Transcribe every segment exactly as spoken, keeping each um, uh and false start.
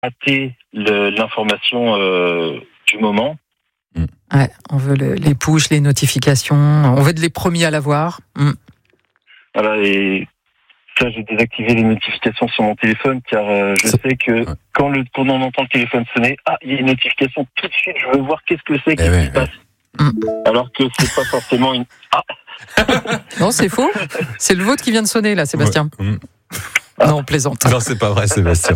hâter le, l'information euh, du moment. Ouais, on veut le, les push, les notifications, on veut être les premiers à l'avoir. Mm. Voilà, et ça, j'ai désactivé les notifications sur mon téléphone, car euh, je Ça... sais que ouais. quand, le, quand on entend le téléphone sonner, ah, il y a une notification tout de suite, je veux voir qu'est-ce que c'est, qu'est-ce eh qui ouais, se passe. Ouais. Mm. Alors que c'est pas forcément une... Ah non, c'est faux. C'est le vôtre qui vient de sonner, là, Sébastien. Ouais. Mm. Non, on plaisante. Non, c'est pas vrai, Sébastien.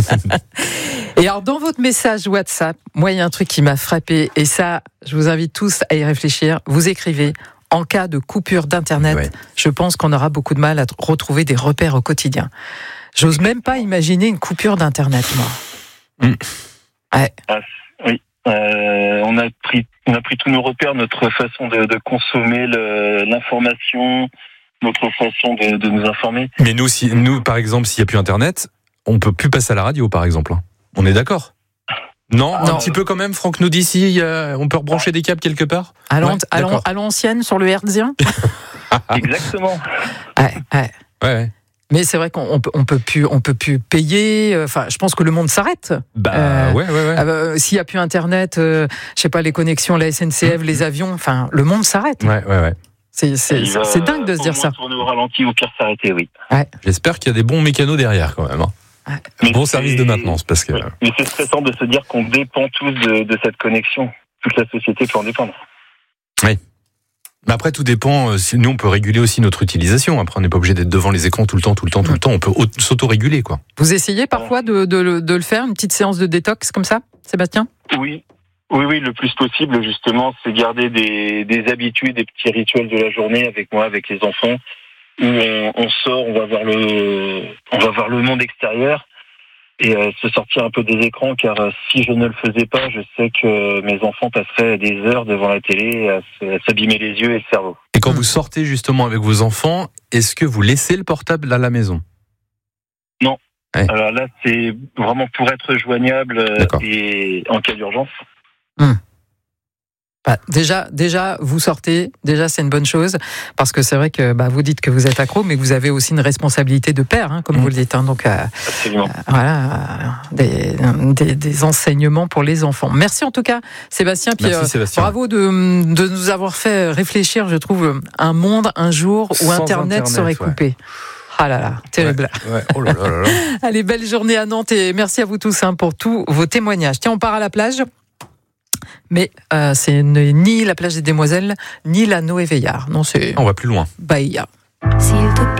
Et alors, dans votre message WhatsApp, moi, il y a un truc qui m'a frappé, et ça, je vous invite tous à y réfléchir. Vous écrivez, en cas de coupure d'Internet, ouais. je pense qu'on aura beaucoup de mal à retrouver des repères au quotidien. J'ose même pas imaginer une coupure d'Internet, moi. Mm. Ouais. Ah, oui. Euh, on a pris, on a pris tous nos repères, notre façon de, de consommer le, l'information, notre façon de, de nous informer. Mais nous, si, nous, par exemple, s'il n'y a plus Internet, on peut plus passer à la radio, par exemple. On est d'accord ? Non, ah, un non. petit peu quand même. Franck nous dit si euh, on peut rebrancher des câbles quelque part. À, ouais, à l'ancienne sur le hertzien. Exactement. Ouais, ouais. ouais, ouais. Mais c'est vrai qu'on peut, on peut plus, on peut plus payer. Enfin, je pense que le monde s'arrête. Bah euh, ouais, ouais, ouais. Euh, s'il y a plus Internet, euh, je sais pas, les connexions, la S N C F, mmh. les avions. Enfin, le monde s'arrête. Ouais, ouais, ouais. C'est, c'est, c'est, c'est dingue de se dire ça. Tourner au ralenti, au pire s'arrêter, oui. Ouais. J'espère qu'il y a des bons mécanos derrière quand même. Hein. Ouais. Bon service de maintenance, parce que. Oui. Mais c'est stressant de se dire qu'on dépend tous de, de cette connexion. Toute la société peut en dépendre. Oui. Mais après, tout dépend. Nous, on peut réguler aussi notre utilisation. Après, on n'est pas obligé d'être devant les écrans tout le temps, tout le temps, tout le temps. On peut s'auto-réguler, quoi. Vous essayez parfois de, de, de le faire, une petite séance de détox comme ça, Sébastien ? Oui. Oui, oui, le plus possible, justement, c'est garder des, des habitudes, des petits rituels de la journée avec moi, avec les enfants, où on, on sort, on va voir le, on va voir le monde extérieur et euh, se sortir un peu des écrans, car euh, si je ne le faisais pas, je sais que mes enfants passeraient des heures devant la télé à, à s'abîmer les yeux et le cerveau. Et quand vous sortez justement avec vos enfants, est-ce que vous laissez le portable à la maison ? Non. Ouais. Alors là, c'est vraiment pour être joignable D'accord. et en cas d'urgence. Hum. Bah, déjà, déjà, vous sortez, déjà c'est une bonne chose, parce que c'est vrai que bah, vous dites que vous êtes accro, mais vous avez aussi une responsabilité de père, hein, comme mmh. vous le dites. Hein, donc, euh, euh, voilà, euh, des, des, des enseignements pour les enfants. Merci en tout cas, Sébastien. Puis, Merci, euh, Sébastien. Bravo de, de nous avoir fait réfléchir, je trouve, un monde, un jour où Internet, Internet serait ouais. coupé. Ah là là, terrible. Ouais, ouais. Oh là là là là. Allez, belle journée à Nantes et merci à vous tous hein, pour tous vos témoignages. Tiens, on part à la plage. Mais euh, c'est ni la plage des Demoiselles, ni la Noé Veillard. Non, c'est... On va plus loin. Bahia.